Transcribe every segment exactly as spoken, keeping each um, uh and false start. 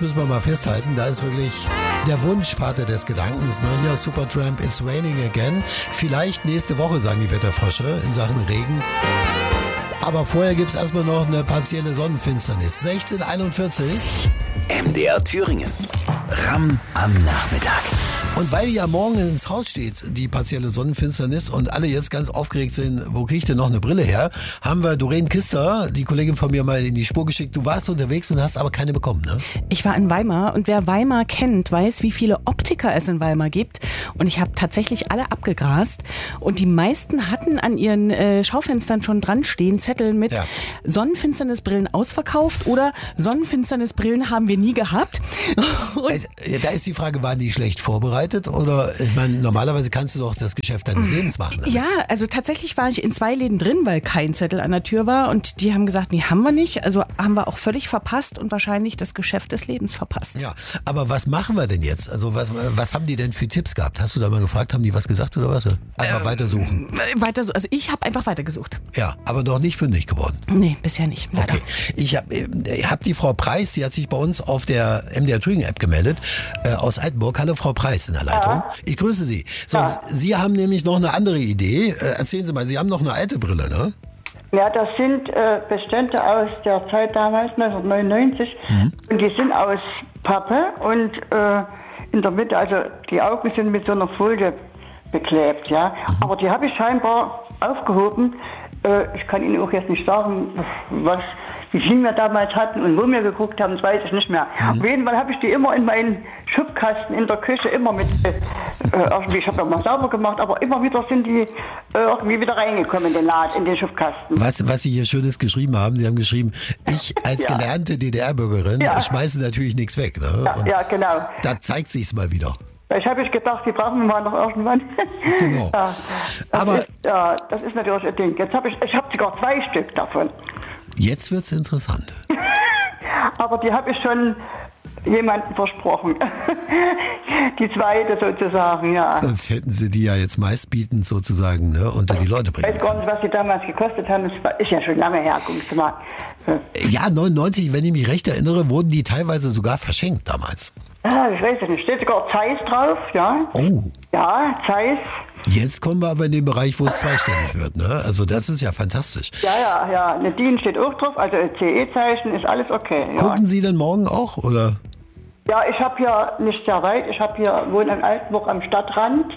müssen wir mal festhalten, da ist wirklich der Wunschvater des Gedankens. Ne? Hier Supertramp, It's Raining Again. Vielleicht nächste Woche, sagen die Wetterfrösche, in Sachen Regen. Aber vorher gibt es erstmal noch eine partielle Sonnenfinsternis. sechzehn Uhr einundvierzig. M D R Thüringen. Ramm am Nachmittag. Und weil ja morgen ins Haus steht, die partielle Sonnenfinsternis, und alle jetzt ganz aufgeregt sind, wo kriege ich denn noch eine Brille her, haben wir Doreen Kister, die Kollegin von mir, mal in die Spur geschickt. Du warst unterwegs und hast aber keine bekommen, ne? Ich war in Weimar, und wer Weimar kennt, weiß, wie viele Optiker es in Weimar gibt. Und ich habe tatsächlich alle abgegrast. Und die meisten hatten an ihren äh, Schaufenstern schon dran stehen Zettel mit ja. Sonnenfinsternisbrillen ausverkauft oder Sonnenfinsternisbrillen haben wir nie gehabt. Also, da ist die Frage, waren die schlecht vorbereitet? Oder, ich meine, normalerweise kannst du doch das Geschäft deines Lebens machen. Ja, also tatsächlich war ich in zwei Läden drin, weil kein Zettel an der Tür war. Und die haben gesagt, nee, haben wir nicht. Also haben wir auch völlig verpasst und wahrscheinlich das Geschäft des Lebens verpasst. Ja, aber was machen wir denn jetzt? Also was, was haben die denn für Tipps gehabt? Hast du da mal gefragt, haben die was gesagt oder was? Einfach äh, weitersuchen. Weiter, also ich habe einfach weitergesucht. Ja, aber noch nicht fündig geworden. Nee, bisher nicht. Leider. Okay. Ich habe hab die Frau Preis, die hat sich bei uns auf der M D R Thüringen App gemeldet, äh, aus Altenburg. Hallo Frau Preis in der Leitung. Ja. Ich grüße Sie. So, ja. Sie haben nämlich noch eine andere Idee. Äh, erzählen Sie mal, Sie haben noch eine alte Brille, ne? Ja, das sind äh, Bestände aus der Zeit damals, neunzehnhundertneunundneunzig. Mhm. Und die sind aus Pappe und äh, in der Mitte, also die Augen sind mit so einer Folie beklebt, ja. Mhm. Aber die habe ich scheinbar aufgehoben. Äh, ich kann Ihnen auch jetzt nicht sagen, was, wie viel wir damals hatten und wo wir geguckt haben, das weiß ich nicht mehr. Mhm. Auf jeden Fall habe ich die immer in meinen Schubkasten in der Küche immer mit, äh, irgendwie, ich habe ja mal sauber gemacht, aber immer wieder sind die äh, irgendwie wieder reingekommen in den Laden, in den Schubkasten. Was, was Sie hier Schönes geschrieben haben, Sie haben geschrieben, ich als ja. gelernte D D R-Bürgerin ja. schmeiße natürlich nichts weg. Ne? Ja, ja, genau. Da zeigt sich's mal wieder. Ich habe ich gedacht, die brauchen wir mal noch irgendwann. Genau. Ja, das aber ist, ja, das ist natürlich ein Ding. Jetzt habe ich, ich habe sogar zwei Stück davon. Jetzt wird's interessant. Aber die habe ich schon jemandem versprochen. Die zweite sozusagen, ja. Sonst hätten Sie die ja jetzt meistbietend sozusagen, ne, unter die Leute bringen. Ich weiß gar nicht, was die damals gekostet haben. Das ist ja schon lange her, guckst du mal. Ja, neunundneunzig, wenn ich mich recht erinnere, wurden die teilweise sogar verschenkt damals. Ja, ich weiß es nicht. Steht sogar Zeiss drauf, ja. Oh. Ja, Zeiss. Jetzt kommen wir aber in den Bereich, wo es zweistellig wird, ne? Also das ist ja fantastisch. Ja, ja, ja. Eine D I N steht auch drauf, also C E-Zeichen, ist alles okay. Ja. Gucken Sie denn morgen auch, oder? Ja, ich habe hier nicht sehr weit. Ich habe hier, wohne in Altenburg am Stadtrand.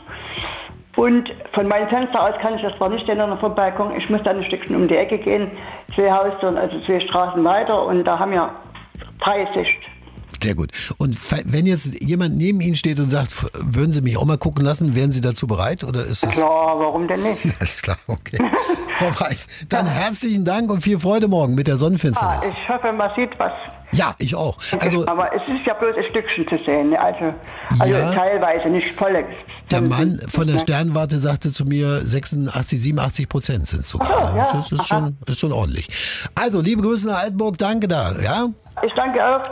Und von meinem Fenster aus kann ich das zwar nicht sehen, sondern vom Balkon. Ich muss dann ein Stückchen um die Ecke gehen, zwei Haustüren, also zwei Straßen weiter. Und da haben wir freie Sicht. Sehr gut. Und wenn jetzt jemand neben Ihnen steht und sagt, würden Sie mich auch mal gucken lassen, wären Sie dazu bereit? Oder ist das klar, warum denn nicht? Alles klar, okay. Frau Preis, dann herzlichen Dank und viel Freude morgen mit der Sonnenfinsternis. Ah, ich hoffe, man sieht was. Ja, ich auch. Also, aber es ist ja bloß ein Stückchen zu sehen. Also, also ja, teilweise, nicht voll. Der Mann von der Sternwarte sagte zu mir, sechsundachtzig, siebenundachtzig Prozent sind sogar. Oh, ja. Das ist schon, ist schon ordentlich. Also, liebe Grüße nach Altenburg, danke da. Ja? Ich danke auch.